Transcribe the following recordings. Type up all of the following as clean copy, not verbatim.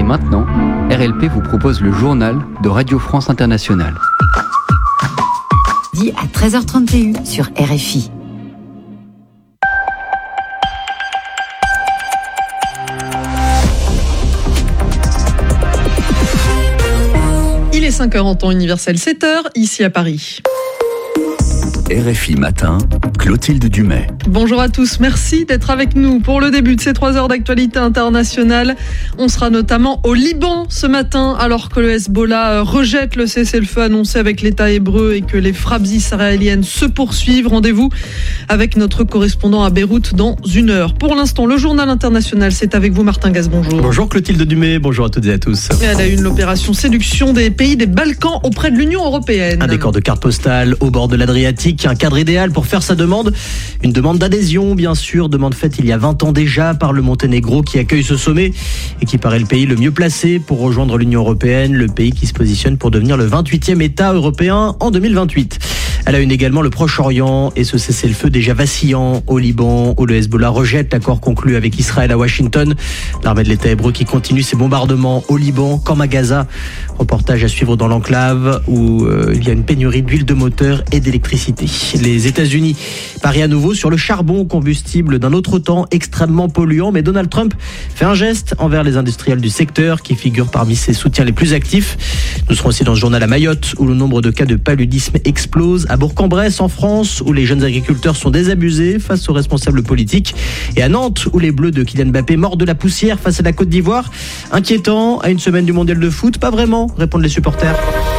maintenant, RLP vous propose le journal de Radio France Internationale. Dit à 13h31 sur RFI. Il est 5h en temps universel, 7h, ici à Paris. RFI Matin, Clotilde Dumais. Bonjour à tous, merci d'être avec nous pour le début de ces 3 heures d'actualité internationale. On sera notamment au Liban ce matin, alors que le Hezbollah rejette le cessez-le-feu annoncé avec l'État hébreu et que les frappes israéliennes se poursuivent. Rendez-vous avec notre correspondant à Beyrouth dans 1 heure. Pour l'instant, le journal international, c'est avec vous Martin Gaz, bonjour. Bonjour Clotilde Dumais, bonjour à toutes et à tous. Et elle a eu l'opération séduction des pays des Balkans auprès de l'Union européenne. Un décor de carte postale au bord de l'Adriatique, un cadre idéal pour faire sa demande. Une demande d'adhésion, bien sûr, demande faite il y a 20 ans déjà par le Monténégro qui accueille ce sommet et qui paraît le pays le mieux placé pour rejoindre l'Union européenne, le pays qui se positionne pour devenir le 28e État européen en 2028. Elle a une également le Proche-Orient et ce cessez-le-feu déjà vacillant au Liban où le Hezbollah rejette l'accord conclu avec Israël à Washington. L'armée de l'État hébreu qui continue ses bombardements au Liban comme à Gaza. Reportage à suivre dans l'enclave où il y a une pénurie d'huile de moteur et d'électricité. Les États-Unis parient à nouveau sur le charbon, combustible d'un autre temps extrêmement polluant, mais Donald Trump fait un geste envers les industriels du secteur qui figurent parmi ses soutiens les plus actifs. Nous serons aussi dans ce journal à Mayotte où le nombre de cas de paludisme explose, à Bourg-en-Bresse en France où les jeunes agriculteurs sont désabusés face aux responsables politiques et à Nantes où les Bleus de Kylian Mbappé mordent de la poussière face à la Côte d'Ivoire. Inquiétant à une semaine du mondial de foot, pas vraiment, répondent les supporters.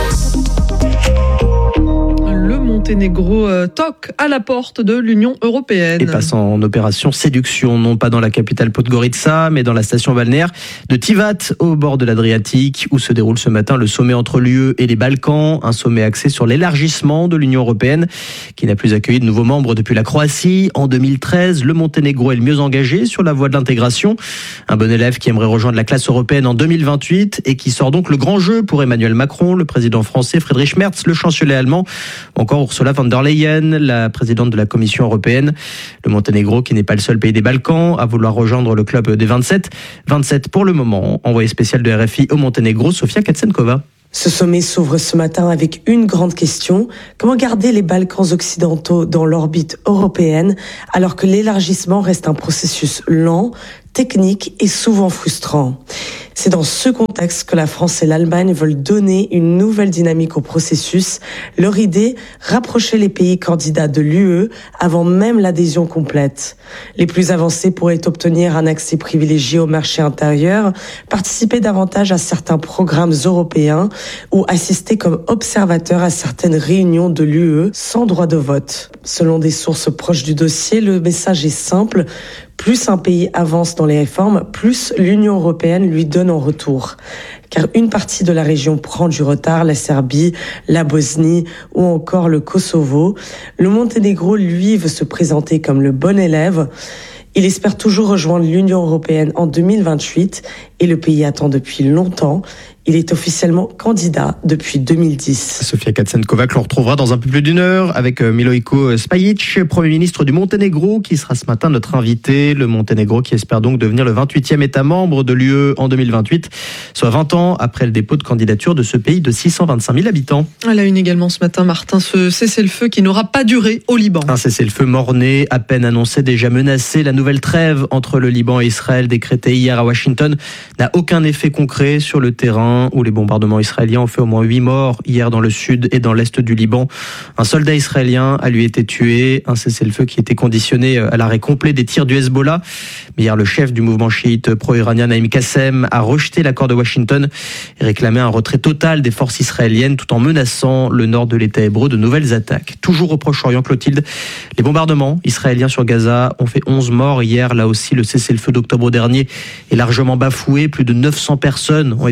Monténégro toque à la porte de l'Union européenne. Et passe en opération séduction, non pas dans la capitale Podgorica, mais dans la station balnéaire de Tivat, au bord de l'Adriatique, où se déroule ce matin le sommet entre l'UE et les Balkans, un sommet axé sur l'élargissement de l'Union européenne, qui n'a plus accueilli de nouveaux membres depuis la Croatie. En 2013, le Monténégro est le mieux engagé sur la voie de l'intégration. Un bon élève qui aimerait rejoindre la classe européenne en 2028 et qui sort donc le grand jeu pour Emmanuel Macron, le président français Friedrich Merz, le chancelier allemand, encore Ursula von der Leyen, la présidente de la Commission européenne. Le Monténégro, qui n'est pas le seul pays des Balkans à vouloir rejoindre le club des 27. 27 pour le moment. Envoyé spécial de RFI au Monténégro, Sofia Katsenkova. Ce sommet s'ouvre ce matin avec une grande question. Comment garder les Balkans occidentaux dans l'orbite européenne alors que l'élargissement reste un processus lent, technique et souvent frustrant? C'est dans ce contexte que la France et l'Allemagne veulent donner une nouvelle dynamique au processus. Leur idée, rapprocher les pays candidats de l'UE avant même l'adhésion complète. Les plus avancés pourraient obtenir un accès privilégié au marché intérieur, participer davantage à certains programmes européens ou assister comme observateurs à certaines réunions de l'UE sans droit de vote. Selon des sources proches du dossier, le message est simple. Plus un pays avance dans les réformes, plus l'Union européenne lui donne en retour. Car une partie de la région prend du retard, la Serbie, la Bosnie ou encore le Kosovo. Le Monténégro, lui, veut se présenter comme le bon élève. Il espère toujours rejoindre l'Union européenne en 2028 et le pays attend depuis longtemps. Il est officiellement candidat depuis 2010. Sofia Katsenkova, que l'on retrouvera dans un peu plus d'1 heure avec Milojko Spajic, Premier ministre du Monténégro, qui sera ce matin notre invité. Le Monténégro qui espère donc devenir le 28e État membre de l'UE en 2028, soit 20 ans après le dépôt de candidature de ce pays de 625 000 habitants. À la une également ce matin, Martin, ce cessez-le-feu qui n'aura pas duré au Liban. Un cessez-le-feu mort-né, à peine annoncé, déjà menacé. La nouvelle trêve entre le Liban et Israël, décrétée hier à Washington, n'a aucun effet concret sur le terrain, où les bombardements israéliens ont fait au moins 8 morts hier dans le sud et dans l'est du Liban. Un soldat israélien a lui été tué, un cessez-le-feu qui était conditionné à l'arrêt complet des tirs du Hezbollah. Mais hier, le chef du mouvement chiite pro-iranien Naïm Qassem a rejeté l'accord de Washington et réclamé un retrait total des forces israéliennes tout en menaçant le nord de l'État hébreu de nouvelles attaques. Toujours au Proche-Orient, Clotilde, les bombardements israéliens sur Gaza ont fait 11 morts hier. Là aussi, le cessez-le-feu d'octobre dernier est largement bafoué. Plus de 900 personnes ont été tuées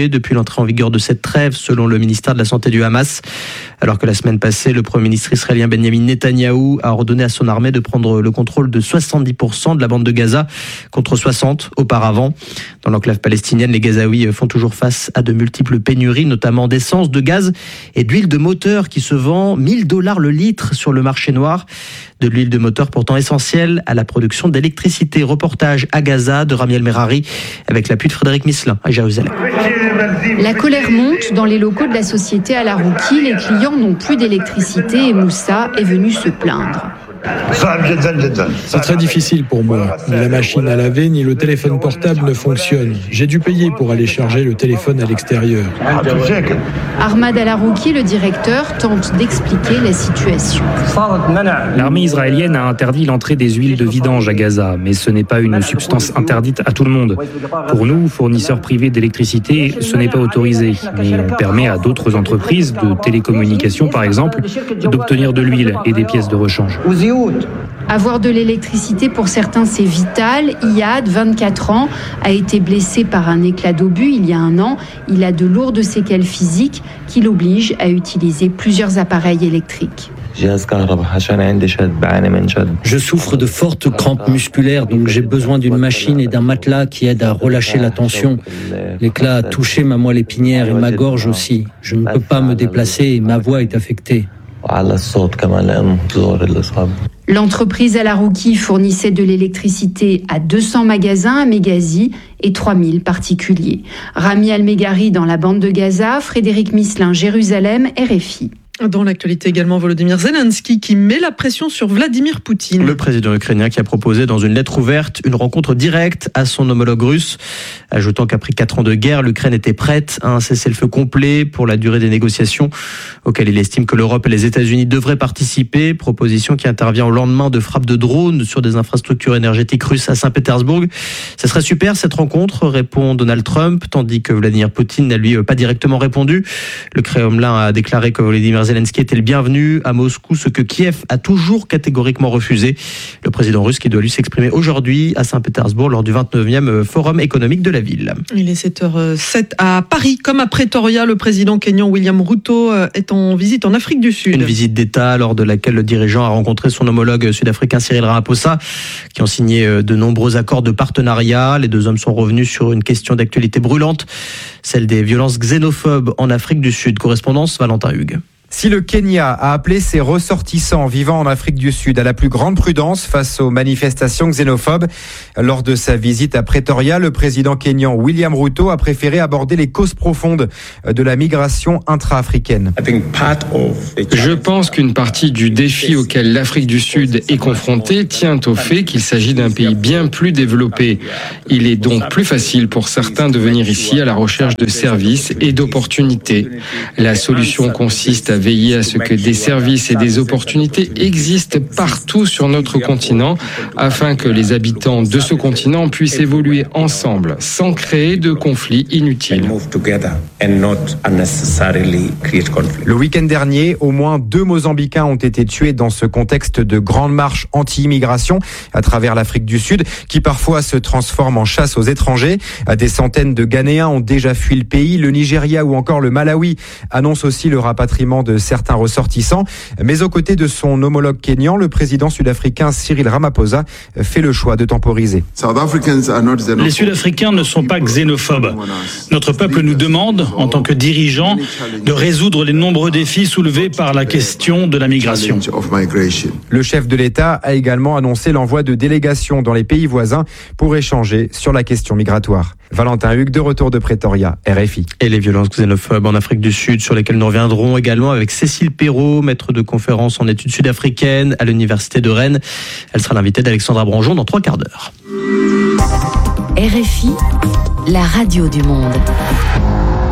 tués depuis l'entrée en vigueur de cette trêve, selon le ministère de la Santé du Hamas. Alors que la semaine passée, le Premier ministre israélien Benjamin Netanyahou a ordonné à son armée de prendre le contrôle de 70% de la bande de Gaza, contre 60 auparavant. Dans l'enclave palestinienne, les Gazaouis font toujours face à de multiples pénuries, notamment d'essence, de gaz et d'huile de moteur qui se vend $1 000 le litre sur le marché noir. De l'huile de moteur pourtant essentielle à la production d'électricité. Reportage à Gaza de Rami El Merari avec l'appui de Frédéric Misselin à Jérusalem. La colère monte dans les locaux de la société Al Arouki. Les clients n'ont plus d'électricité et Moussa est venu se plaindre. C'est très difficile pour moi. Ni la machine à laver, ni le téléphone portable ne fonctionnent. J'ai dû payer pour aller charger le téléphone à l'extérieur. Ahmad Al Arouki, le directeur, tente d'expliquer la situation. L'armée israélienne a interdit l'entrée des huiles de vidange à Gaza, mais ce n'est pas une substance interdite à tout le monde. Pour nous, fournisseurs privés d'électricité, ce n'est pas autorisé, mais on permet à d'autres entreprises de télécommunications, par exemple, d'obtenir de l'huile et des pièces de rechange. Avoir de l'électricité pour certains, c'est vital. Iyad, 24 ans, a été blessé par un éclat d'obus il y a 1 an. Il a de lourdes séquelles physiques qui l'obligent à utiliser plusieurs appareils électriques. Je souffre de fortes crampes musculaires, donc j'ai besoin d'une machine et d'un matelas qui aident à relâcher la tension. L'éclat a touché ma moelle épinière et ma gorge aussi. Je ne peux pas me déplacer et ma voix est affectée. L'entreprise Al Arouki fournissait de l'électricité à 200 magasins à Mégazi et 3000 particuliers. Rami El Merari dans la bande de Gaza, Frédéric Misselin, Jérusalem, RFI. Dans l'actualité également, Volodymyr Zelensky qui met la pression sur Vladimir Poutine. Le président ukrainien qui a proposé dans une lettre ouverte une rencontre directe à son homologue russe, ajoutant qu'après 4 ans de guerre, l'Ukraine était prête à un cessez-le-feu complet pour la durée des négociations auxquelles il estime que l'Europe et les États-Unis devraient participer. Proposition qui intervient au lendemain de frappes de drones sur des infrastructures énergétiques russes à Saint-Pétersbourg. Ça serait super cette rencontre, répond Donald Trump, tandis que Vladimir Poutine n'a lui pas directement répondu. Le Kremlin a déclaré que Volodymyr Zelensky était le bienvenu à Moscou, ce que Kiev a toujours catégoriquement refusé. Le président russe qui doit lui s'exprimer aujourd'hui à Saint-Pétersbourg lors du 29e Forum économique de la ville. Il est 7h07 à Paris, comme à Pretoria. Le président kényan William Ruto est en visite en Afrique du Sud. Une visite d'État lors de laquelle le dirigeant a rencontré son homologue sud-africain Cyril Ramaphosa, qui ont signé de nombreux accords de partenariat. Les deux hommes sont revenus sur une question d'actualité brûlante, celle des violences xénophobes en Afrique du Sud. Correspondance Valentin Hugues. Si le Kenya a appelé ses ressortissants vivant en Afrique du Sud à la plus grande prudence face aux manifestations xénophobes, lors de sa visite à Pretoria, le président kényan William Ruto a préféré aborder les causes profondes de la migration intra-africaine. Je pense qu'une partie du défi auquel l'Afrique du Sud est confrontée tient au fait qu'il s'agit d'un pays bien plus développé. Il est donc plus facile pour certains de venir ici à la recherche de services et d'opportunités. La solution consiste à veiller à ce que des services et des opportunités existent partout sur notre continent afin que les habitants de ce continent puissent évoluer ensemble sans créer de conflits inutiles. Le week-end dernier, au moins 2 Mozambicains ont été tués dans ce contexte de grande marche anti-immigration à travers l'Afrique du Sud qui parfois se transforme en chasse aux étrangers. Des centaines de Ghanéens ont déjà fui le pays. Le Nigeria ou encore le Malawi annoncent aussi le rapatriement de certains ressortissants. Mais aux côtés de son homologue kényan, le président sud-africain Cyril Ramaphosa fait le choix de temporiser. Les Sud-Africains ne sont pas xénophobes. Notre peuple nous demande, en tant que dirigeants, de résoudre les nombreux défis soulevés par la question de la migration. Le chef de l'État a également annoncé l'envoi de délégations dans les pays voisins pour échanger sur la question migratoire. Valentin Hugues, de retour de Pretoria, RFI. Et les violences xénophobes en Afrique du Sud, sur lesquelles nous reviendrons également avec Cécile Perrault, maître de conférence en études sud-africaines à l'Université de Rennes. Elle sera l'invitée d'Alexandra Branjon dans 3 quarts d'heure. RFI, la radio du monde.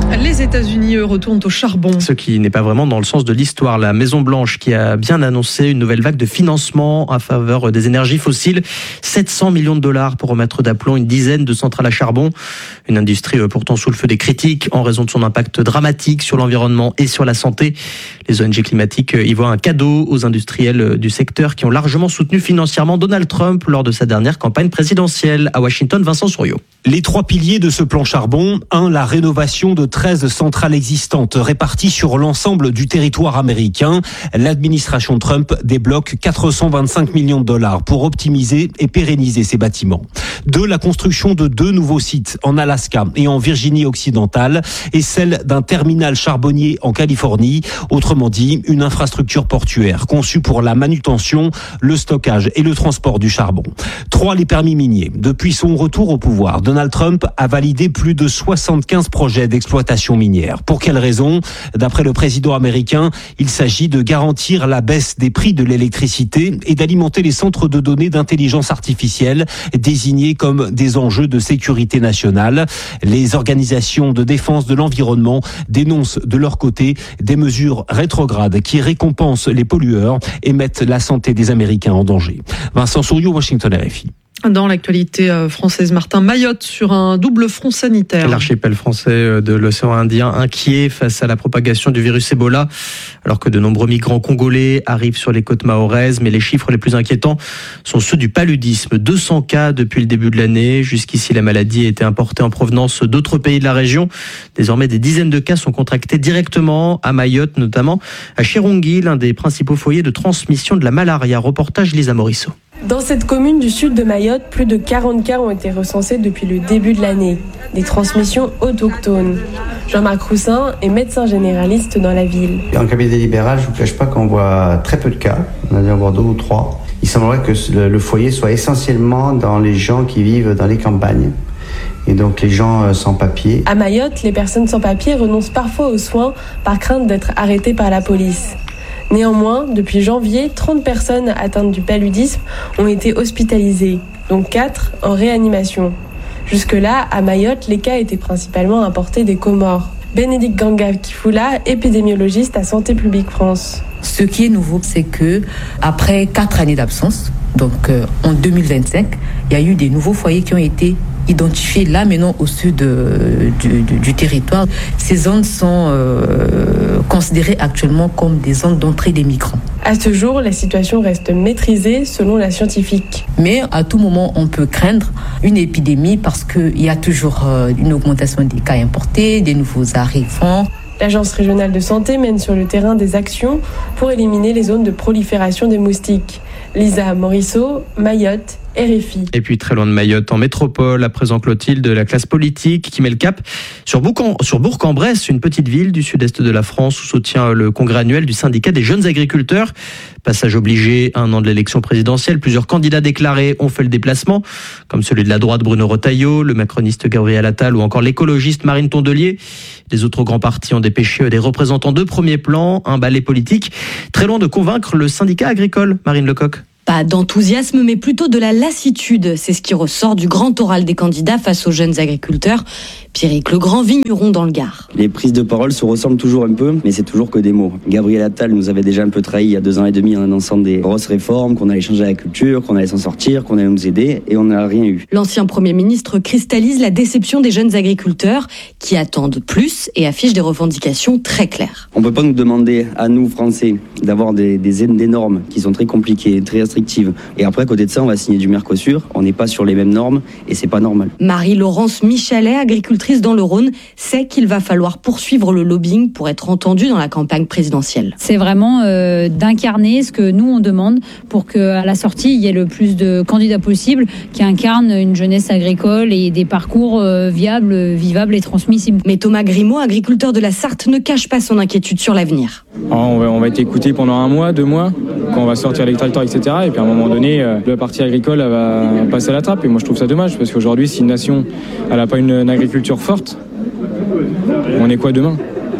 Les États-Unis, eux, retournent au charbon. Ce qui n'est pas vraiment dans le sens de l'histoire. La Maison-Blanche qui a bien annoncé une nouvelle vague de financement à faveur des énergies fossiles. 700 millions de dollars pour remettre d'aplomb une dizaine de centrales à charbon. Une industrie pourtant sous le feu des critiques en raison de son impact dramatique sur l'environnement et sur la santé. Les ONG climatiques y voient un cadeau aux industriels du secteur qui ont largement soutenu financièrement Donald Trump lors de sa dernière campagne présidentielle. À Washington, Vincent Souriau. Les 3 piliers de ce plan charbon. 1. La rénovation de 13 centrales existantes réparties sur l'ensemble du territoire américain. L'administration Trump débloque 425 millions de dollars pour optimiser et pérenniser ces bâtiments. 2. La construction de 2 nouveaux sites en Alaska et en Virginie occidentale et celle d'un terminal charbonnier en Californie. Autrement dit, une infrastructure portuaire conçue pour la manutention, le stockage et le transport du charbon. 3. Les permis miniers. Depuis son retour au pouvoir, Donald Trump a validé plus de 75 projets d'exploitation minière. Pour quelles raisons ? D'après le président américain, il s'agit de garantir la baisse des prix de l'électricité et d'alimenter les centres de données d'intelligence artificielle désignés comme des enjeux de sécurité nationale. Les organisations de défense de l'environnement dénoncent de leur côté des mesures rétrogrades qui récompensent les pollueurs et mettent la santé des Américains en danger. Vincent Souriau, Washington, RFI. Dans l'actualité française, Martin, Mayotte sur un double front sanitaire. L'archipel français de l'océan Indien inquiet face à la propagation du virus Ebola, alors que de nombreux migrants congolais arrivent sur les côtes mahoraises. Mais les chiffres les plus inquiétants sont ceux du paludisme. 200 cas depuis le début de l'année. Jusqu'ici, la maladie a été importée en provenance d'autres pays de la région. Désormais, des dizaines de cas sont contractés directement à Mayotte, notamment à Chirungi, l'un des principaux foyers de transmission de la malaria. Reportage Lisa Morisseau. Dans cette commune du sud de Mayotte, plus de 40 cas ont été recensés depuis le début de l'année. Des transmissions autochtones. Jean-Marc Roussin est médecin généraliste dans la ville. En cabinet libéral, je ne vous cache pas qu'on voit très peu de cas. On a dû en voir 2 ou 3. Il semblerait que le foyer soit essentiellement dans les gens qui vivent dans les campagnes. Et donc les gens sans papier. À Mayotte, les personnes sans papier renoncent parfois aux soins par crainte d'être arrêtées par la police. Néanmoins, depuis janvier, 30 personnes atteintes du paludisme ont été hospitalisées, dont 4 en réanimation. Jusque-là, à Mayotte, les cas étaient principalement importés des Comores. Bénédicte Ganga-Kifula, épidémiologiste à Santé publique France. Ce qui est nouveau, c'est que après 4 années d'absence, donc en 2025, il y a eu des nouveaux foyers qui ont été identifiés là maintenant au sud du territoire. Ces zones sont considérées actuellement comme des zones d'entrée des migrants. À ce jour, la situation reste maîtrisée selon la scientifique. Mais à tout moment, on peut craindre une épidémie parce qu'il y a toujours une augmentation des cas importés, des nouveaux arrivants. L'Agence régionale de santé mène sur le terrain des actions pour éliminer les zones de prolifération des moustiques. Lisa Morisseau, Mayotte, RFI. Et puis très loin de Mayotte, en métropole, à présent Clotilde, de la classe politique qui met le cap sur Bourg-en-Bresse, une petite ville du sud-est de la France où se tient le congrès annuel du syndicat des jeunes agriculteurs. Passage obligé, 1 an de l'élection présidentielle, plusieurs candidats déclarés ont fait le déplacement, comme celui de la droite Bruno Retailleau, le macroniste Gabriel Attal ou encore l'écologiste Marine Tondelier. Les autres grands partis ont dépêché des représentants de premier plan, un ballet politique, très loin de convaincre le syndicat agricole. Marine Lecoq. Pas d'enthousiasme, mais plutôt de la lassitude. C'est ce qui ressort du grand oral des candidats face aux jeunes agriculteurs. Pierrick Legrand, vigneron dans le Gard. Les prises de parole se ressemblent toujours un peu, mais c'est toujours que des mots. Gabriel Attal nous avait déjà un peu trahi il y a 2 ans et demi en annonçant des grosses réformes, qu'on allait changer la culture, qu'on allait s'en sortir, qu'on allait nous aider, et on n'a rien eu. L'ancien Premier ministre cristallise la déception des jeunes agriculteurs qui attendent plus et affichent des revendications très claires. On ne peut pas nous demander, à nous, Français, d'avoir des normes qui sont très compliquées, très restrictives. Et après, à côté de ça, on va signer du Mercosur. On n'est pas sur les mêmes normes et c'est pas normal. Marie-Laurence Michalet, agricultrice dans le Rhône, sait qu'il va falloir poursuivre le lobbying pour être entendue dans la campagne présidentielle. C'est vraiment d'incarner ce que nous on demande pour qu'à la sortie, il y ait le plus de candidats possible qui incarnent une jeunesse agricole et des parcours viables, vivables et transmissibles. Mais Thomas Grimaud, agriculteur de la Sarthe, ne cache pas son inquiétude sur l'avenir. On va être écouté pendant 1 mois, 2 mois, quand on va sortir avec le tracteur, etc. Et puis à un moment donné, la partie agricole elle va passer à la trappe. Et moi je trouve ça dommage, parce qu'aujourd'hui, si une nation n'a pas une agriculture forte, on est quoi demain ?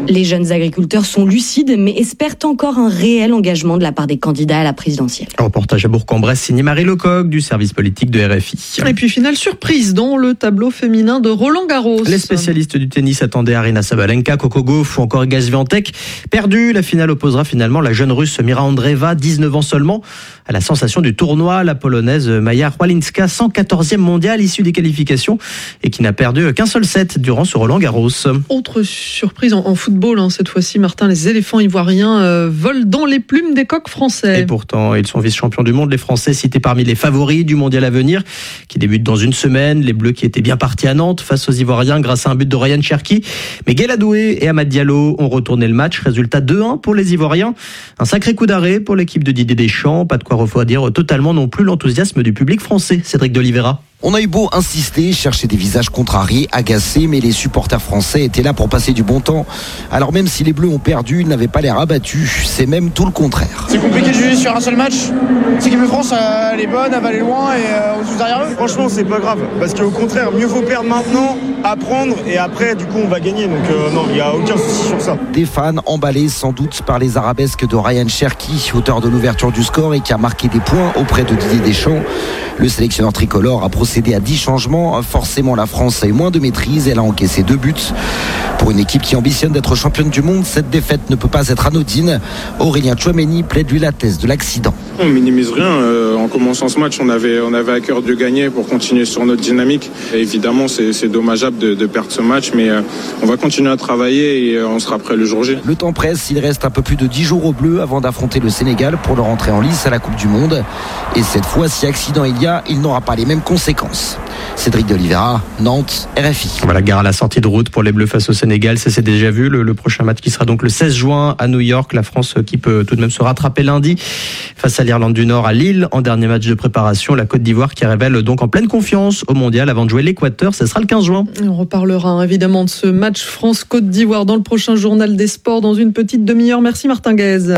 Les jeunes agriculteurs sont lucides, mais espèrent encore un réel engagement de la part des candidats à la présidentielle. Reportage à Bourg-en-Bresse, signé Marie Lecoq du service politique de RFI. Et puis finale surprise dans le tableau féminin de Roland-Garros. Les spécialistes du tennis attendaient Aryna Sabalenka, Coco Gauff ou encore Iga Swiatek. Perdu, la finale opposera finalement la jeune russe Mira Andreeva, 19 ans seulement. À la sensation du tournoi, la polonaise Maja Chwalinska, 114e mondiale issue des qualifications et qui n'a perdu qu'un seul set durant ce Roland-Garros. Autre surprise en football, cette fois-ci, Martin, les éléphants ivoiriens volent dans les plumes des coqs français. Et pourtant, ils sont vice-champions du monde. Les Français cités parmi les favoris du mondial à venir, qui débute dans une semaine. Les Bleus qui étaient bien partis à Nantes face aux Ivoiriens grâce à un but de Ryan Cherki. Mais Gueye Adoué et Amad Diallo ont retourné le match. Résultat 2-1 pour les Ivoiriens. Un sacré coup d'arrêt pour l'équipe de Didier Deschamps. Pas de quoi refroidir totalement non plus l'enthousiasme du public français. Cédric d'Oliveira. On a eu beau insister, chercher des visages contrariés, agacés, mais les supporters français étaient là pour passer du bon temps. Alors même si les Bleus ont perdu, ils n'avaient pas l'air abattus. C'est même tout le contraire. C'est compliqué de juger sur un seul match. L'équipe de France, elle est bonne, elle va aller loin et on se joue derrière eux. Franchement, c'est pas grave. Parce qu'au contraire, mieux vaut perdre maintenant, apprendre et après, du coup, on va gagner. Donc non, il n'y a aucun souci sur ça. Des fans emballés sans doute par les arabesques de Ryan Cherki, auteur de l'ouverture du score et qui a marqué des points auprès de Didier Deschamps. Le sélectionneur tricolore a procédé à 10 changements. Forcément, la France a eu moins de maîtrise. Elle a encaissé 2 buts. Pour une équipe qui ambitionne d'être championne du monde, cette défaite ne peut pas être anodine. Aurélien Tchouameni plaide lui la thèse de l'accident. On minimise rien. En commençant ce match, on avait à cœur de gagner pour continuer sur notre dynamique. Et évidemment, c'est dommageable de perdre ce match, mais on va continuer à travailler et on sera prêt le jour J. Le temps presse. Il reste un peu plus de 10 jours aux Bleus avant d'affronter le Sénégal pour leur entrée en lice à la Coupe du Monde. Et cette fois, si accident il y a, il n'aura pas les mêmes conséquences. Cédric d'Oliveira, Nantes, RFI. Voilà, gare à la sortie de route pour les Bleus face au Sénégal. C'est déjà vu. Le prochain match qui sera donc le 16 juin à New York. La France qui peut tout de même se rattraper lundi face à l'Irlande du Nord à Lille en dernier match de préparation. La Côte d'Ivoire qui révèle donc en pleine confiance au mondial avant de jouer l'Équateur. Ce sera le 15 juin. On reparlera évidemment de ce match France-Côte d'Ivoire dans le prochain journal des sports dans une petite demi-heure. Merci Martin Guez.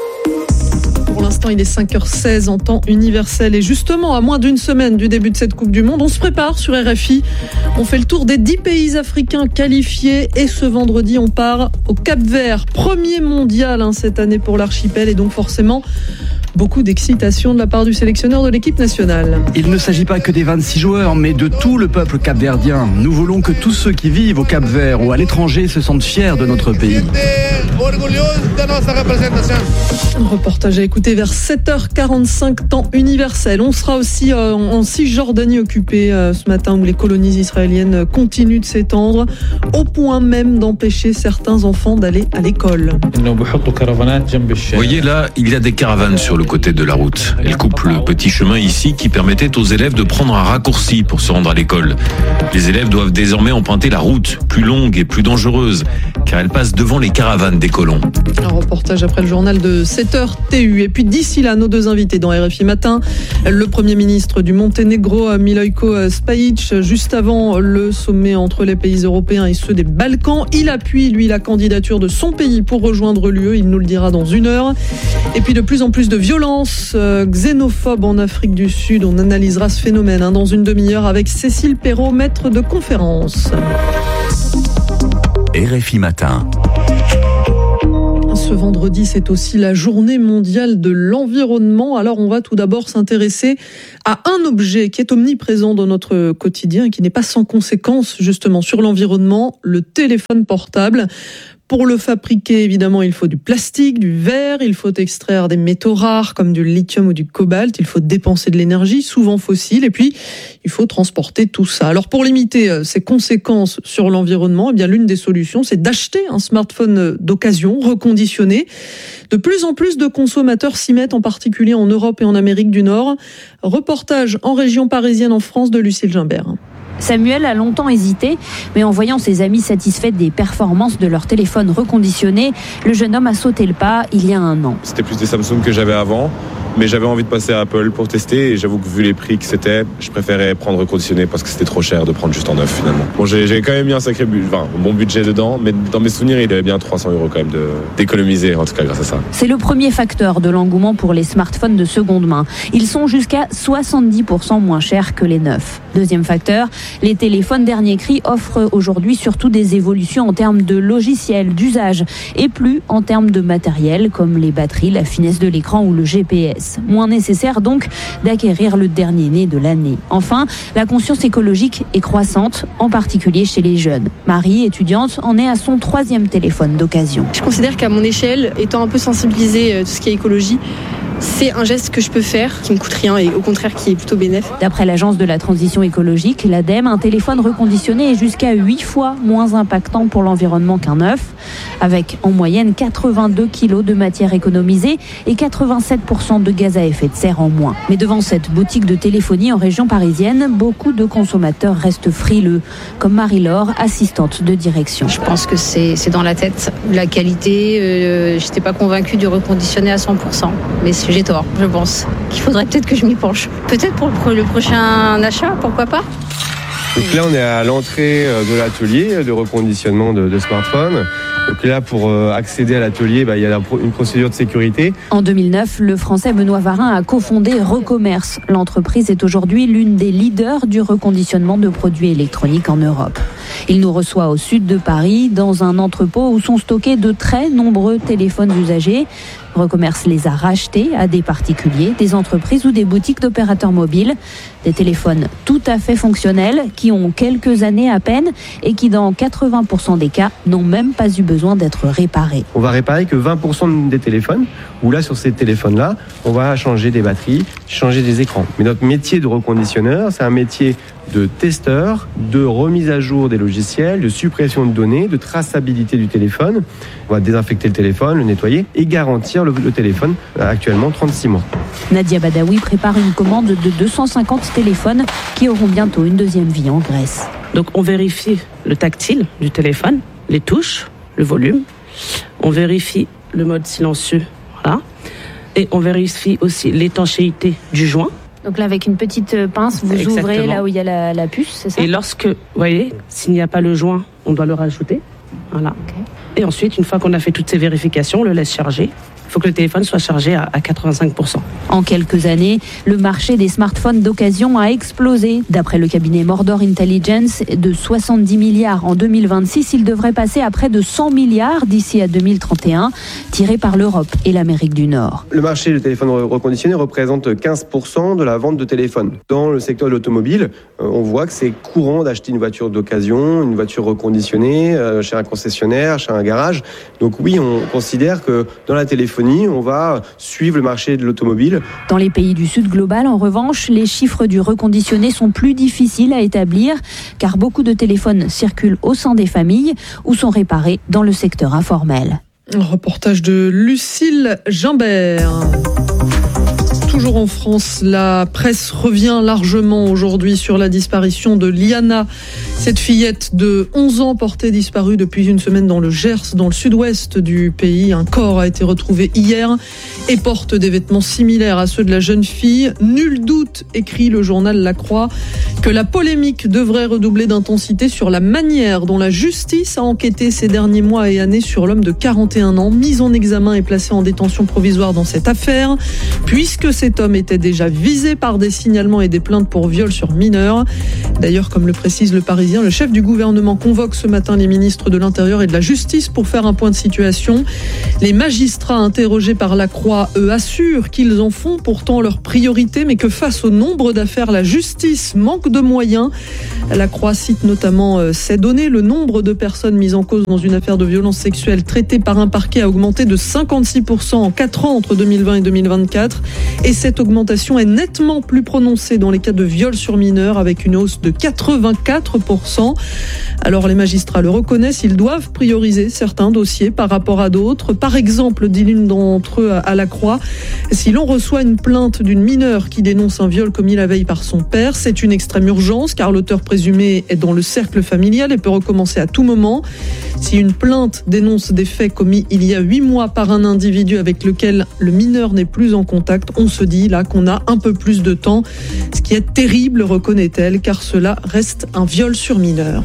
Pour l'instant, il est 5h16 en temps universel. Et justement, à moins d'une semaine du début de cette Coupe du Monde, on se prépare sur RFI. On fait le tour des 10 pays africains qualifiés. Et ce vendredi, on part au Cap-Vert. Premier mondial cette année pour l'archipel. Et donc forcément, beaucoup d'excitation de la part du sélectionneur de l'équipe nationale. Il ne s'agit pas que des 26 joueurs, mais de tout le peuple capverdien. Nous voulons que tous ceux qui vivent au Cap-Vert ou à l'étranger se sentent fiers de notre pays. Un reportage à écouter vers 7h45 temps universel. On sera aussi en Cisjordanie occupée ce matin où les colonies israéliennes continuent de s'étendre au point même d'empêcher certains enfants d'aller à l'école. Vous voyez là, il y a des caravanes sur le côté de la route. Elles coupent le petit chemin ici qui permettait aux élèves de prendre un raccourci pour se rendre à l'école. Les élèves doivent désormais emprunter la route, plus longue et plus dangereuse, car elle passe devant les caravanes des colons. Un reportage après le journal de 7h TU. Et puis d'ici là, nos deux invités dans RFI Matin, le Premier ministre du Monténégro, Milojko Spajic, juste avant le sommet entre les pays européens et ceux des Balkans. Il appuie, lui, la candidature de son pays pour rejoindre l'UE. Il nous le dira dans une heure. Et puis de plus en plus de violences xénophobes en Afrique du Sud. On analysera ce phénomène dans une demi-heure avec Cécile Perrault, maître de conférence. RFI Matin. Ce vendredi, c'est aussi la journée mondiale de l'environnement. Alors, on va tout d'abord s'intéresser à un objet qui est omniprésent dans notre quotidien et qui n'est pas sans conséquences, justement, sur l'environnement, le téléphone portable. Pour le fabriquer, évidemment, il faut du plastique, du verre, il faut extraire des métaux rares comme du lithium ou du cobalt, il faut dépenser de l'énergie, souvent fossile, et puis il faut transporter tout ça. Alors pour limiter ces conséquences sur l'environnement, eh bien l'une des solutions, c'est d'acheter un smartphone d'occasion, reconditionné. De plus en plus de consommateurs s'y mettent, en particulier en Europe et en Amérique du Nord. Reportage en région parisienne en France de Lucille Gimbert. Samuel a longtemps hésité, mais en voyant ses amis satisfaits des performances de leur téléphone reconditionné, le jeune homme a sauté le pas il y a un an. C'était plus des Samsung que j'avais avant. mais j'avais envie de passer à Apple pour tester et j'avoue que vu les prix que c'était, je préférais prendre reconditionné parce que c'était trop cher de prendre juste en neuf finalement. Bon, j'ai quand même mis un bon budget dedans, mais dans mes souvenirs, il y avait bien 300 € quand même d'économiser en tout cas grâce à ça. C'est le premier facteur de l'engouement pour les smartphones de seconde main. Ils sont jusqu'à 70% moins chers que les neufs. Deuxième facteur, les téléphones dernier cri offrent aujourd'hui surtout des évolutions en termes de logiciels, d'usage et plus en termes de matériel comme les batteries, la finesse de l'écran ou le GPS. Moins nécessaire donc d'acquérir le dernier né de l'année. Enfin, la conscience écologique est croissante, en particulier chez les jeunes. Marie, étudiante, en est à son 3e téléphone d'occasion. Je considère qu'à mon échelle, étant un peu sensibilisée tout ce qui est écologie, c'est un geste que je peux faire qui me coûte rien et au contraire qui est plutôt bénéfique. D'après l'agence de la transition écologique, l'ADEME, un téléphone reconditionné est jusqu'à 8 fois moins impactant pour l'environnement qu'un neuf, avec en moyenne 82 kg de matière économisée et 87% de gaz à effet de serre en moins. Mais devant cette boutique de téléphonie en région parisienne, beaucoup de consommateurs restent frileux, comme Marie-Laure, assistante de direction. Je pense que c'est dans la tête. La qualité, j'étais pas convaincue du reconditionné à 100%, mais j'ai tort, je pense qu'il faudrait peut-être que je m'y penche. Peut-être pour le prochain achat, pourquoi pas. Donc là, on est à l'entrée de l'atelier de reconditionnement de smartphones. Donc là, pour accéder à l'atelier, il y a une procédure de sécurité. En 2009, le Français Benoît Varin a cofondé Recommerce. L'entreprise est aujourd'hui l'une des leaders du reconditionnement de produits électroniques en Europe. Il nous reçoit au sud de Paris, dans un entrepôt où sont stockés de très nombreux téléphones usagés. Recommerce les a rachetés à des particuliers, des entreprises ou des boutiques d'opérateurs mobiles. Des téléphones tout à fait fonctionnels qui ont quelques années à peine et qui, dans 80% des cas, n'ont même pas eu besoin d'être réparés. On va réparer que 20% des téléphones, où là, sur ces téléphones-là, on va changer des batteries, changer des écrans. Mais notre métier de reconditionneur, c'est un métier de testeur, de remise à jour des logiciels, de suppression de données, de traçabilité du téléphone. On va désinfecter le téléphone, le nettoyer et garantir le téléphone actuellement 36 mois. Nadia Badawi prépare une commande de 250 téléphones qui auront bientôt une deuxième vie en Grèce. Donc on vérifie le tactile du téléphone, les touches, le volume. On vérifie le mode silencieux, voilà. Et on vérifie aussi l'étanchéité du joint. Donc là, avec une petite pince, vous Exactement. ouvrez là où il y a la puce, c'est ça ? Et lorsque, vous voyez, s'il n'y a pas le joint, on doit le rajouter. Voilà. Okay. Et ensuite, une fois qu'on a fait toutes ces vérifications, on le laisse charger. Il faut que le téléphone soit chargé à 85%. En quelques années, le marché des smartphones d'occasion a explosé. D'après le cabinet Mordor Intelligence, de 70 milliards en 2026, il devrait passer à près de 100 milliards d'ici à 2031, tiré par l'Europe et l'Amérique du Nord. Le marché du téléphone reconditionné représente 15% de la vente de téléphones. Dans le secteur de l'automobile, on voit que c'est courant d'acheter une voiture d'occasion, une voiture reconditionnée chez un concessionnaire, chez un garage. Donc oui, on considère que dans la téléphonie, on va suivre le marché de l'automobile. Dans les pays du Sud global, en revanche, les chiffres du reconditionné sont plus difficiles à établir car beaucoup de téléphones circulent au sein des familles ou sont réparés dans le secteur informel. Un reportage de Lucille Gimbert. Toujours en France, la presse revient largement aujourd'hui sur la disparition de Liana, cette fillette de 11 ans portée disparue depuis une semaine dans le Gers, dans le sud-ouest du pays. Un corps a été retrouvé hier et porte des vêtements similaires à ceux de la jeune fille. Nul doute, écrit le journal La Croix, que la polémique devrait redoubler d'intensité sur la manière dont la justice a enquêté ces derniers mois et années sur l'homme de 41 ans, mis en examen et placé en détention provisoire dans cette affaire, puisque cet homme était déjà visé par des signalements et des plaintes pour viol sur mineurs. D'ailleurs, comme le précise Le Parisien, le chef du gouvernement convoque ce matin les ministres de l'Intérieur et de la Justice pour faire un point de situation. Les magistrats interrogés par La Croix, eux, assurent qu'ils en font pourtant leur priorité, mais que face au nombre d'affaires, la justice manque de moyens. La Croix cite notamment ces données. Le nombre de personnes mises en cause dans une affaire de violence sexuelle traitées par un parquet a augmenté de 56% en 4 ans entre 2020 et 2024. Et cette augmentation est nettement plus prononcée dans les cas de viol sur mineurs, avec une hausse de 84%. Alors les magistrats le reconnaissent, ils doivent prioriser certains dossiers par rapport à d'autres. Par exemple, dit l'une d'entre eux à La Croix, si l'on reçoit une plainte d'une mineure qui dénonce un viol commis la veille par son père, c'est une extrême urgence car l'auteur présumé est dans le cercle familial et peut recommencer à tout moment. Si une plainte dénonce des faits commis il y a 8 mois par un individu avec lequel le mineur n'est plus en contact, on se dit là qu'on a un peu plus de temps. Ce qui est terrible, reconnaît-elle, car cela reste un viol sur mineur.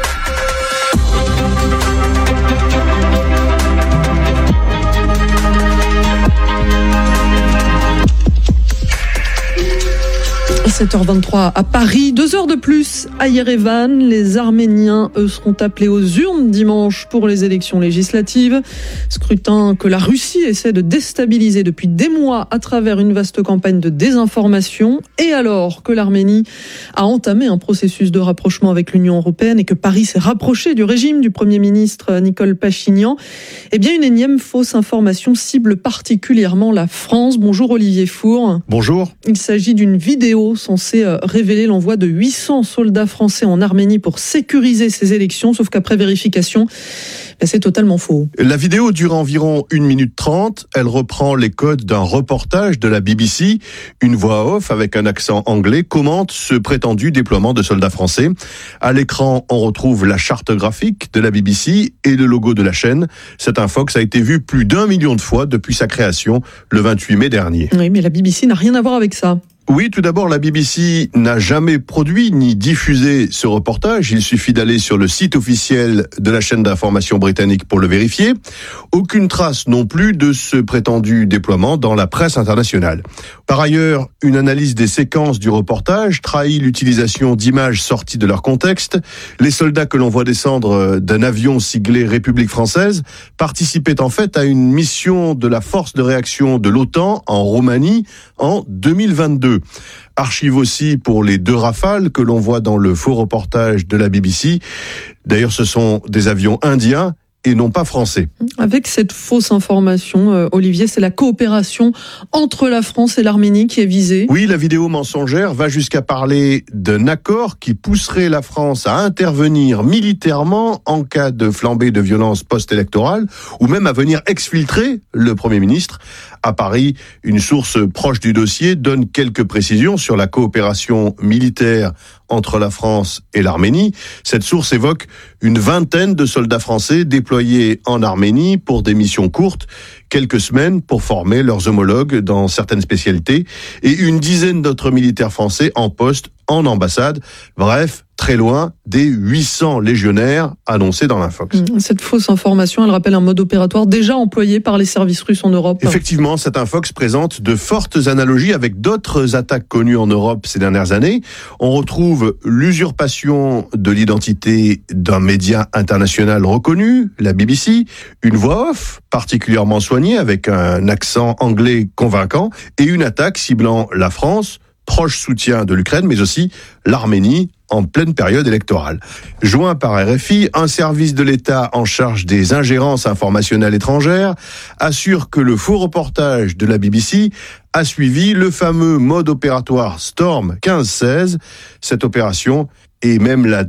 « 7h23 à Paris, 2 heures de plus à Yerevan. Les Arméniens, eux, seront appelés aux urnes dimanche pour les élections législatives. Scrutin que la Russie essaie de déstabiliser depuis des mois à travers une vaste campagne de désinformation. Et alors que l'Arménie a entamé un processus de rapprochement avec l'Union européenne et que Paris s'est rapproché du régime du Premier ministre Nicole Pachinian, eh bien une énième fausse information cible particulièrement la France. Bonjour Olivier Four. Bonjour. Il s'agit d'une vidéo censé révéler l'envoi de 800 soldats français en Arménie pour sécuriser ces élections, sauf qu'après vérification, c'est totalement faux. La vidéo dure environ 1 minute 30. Elle reprend les codes d'un reportage de la BBC. Une voix off avec un accent anglais commente ce prétendu déploiement de soldats français. À l'écran, on retrouve la charte graphique de la BBC et le logo de la chaîne. Cette infox a été vue plus d'1 million de fois depuis sa création le 28 mai dernier. Oui, mais la BBC n'a rien à voir avec ça. Oui, tout d'abord, la BBC n'a jamais produit ni diffusé ce reportage. Il suffit d'aller sur le site officiel de la chaîne d'information britannique pour le vérifier. Aucune trace non plus de ce prétendu déploiement dans la presse internationale. Par ailleurs, une analyse des séquences du reportage trahit l'utilisation d'images sorties de leur contexte. Les soldats que l'on voit descendre d'un avion siglé République française participaient en fait à une mission de la force de réaction de l'OTAN en Roumanie en 2022. Archive aussi pour les 2 Rafales que l'on voit dans le faux reportage de la BBC. D'ailleurs, ce sont des avions indiens et non pas français. Avec cette fausse information, Olivier, c'est la coopération entre la France et l'Arménie qui est visée. Oui, la vidéo mensongère va jusqu'à parler d'un accord qui pousserait la France à intervenir militairement en cas de flambée de violence post-électorale ou même à venir exfiltrer le Premier ministre. À Paris, une source proche du dossier donne quelques précisions sur la coopération militaire entre la France et l'Arménie. Cette source évoque une vingtaine de soldats français déployés en Arménie pour des missions courtes, quelques semaines pour former leurs homologues dans certaines spécialités, et une dizaine d'autres militaires français en poste en ambassade. Bref, très loin des 800 légionnaires annoncés dans l'infox. Cette fausse information, elle rappelle un mode opératoire déjà employé par les services russes en Europe. Effectivement, cette infox présente de fortes analogies avec d'autres attaques connues en Europe ces dernières années. On retrouve l'usurpation de l'identité d'un média international reconnu, la BBC, une voix off particulièrement soignée avec un accent anglais convaincant et une attaque ciblant la France, proche soutien de l'Ukraine, mais aussi l'Arménie en pleine période électorale. Joint par RFI, un service de l'État en charge des ingérences informationnelles étrangères assure que le faux reportage de la BBC a suivi le fameux mode opératoire Storm 1516. Cette opération est même la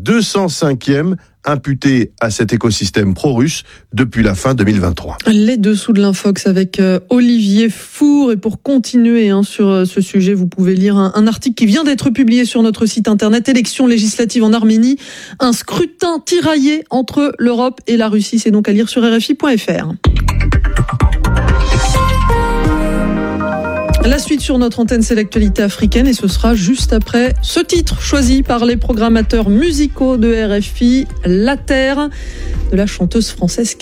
205e imputée à cet écosystème pro-russe depuis la fin 2023. Les dessous de l'infox avec Olivier Four. Et pour continuer sur ce sujet, vous pouvez lire un article qui vient d'être publié sur notre site internet. Élections législatives en Arménie, un scrutin tiraillé entre l'Europe et la Russie. C'est donc à lire sur RFI.fr. La suite sur notre antenne, c'est l'actualité africaine et ce sera juste après ce titre choisi par les programmateurs musicaux de RFI, La Terre, de la chanteuse française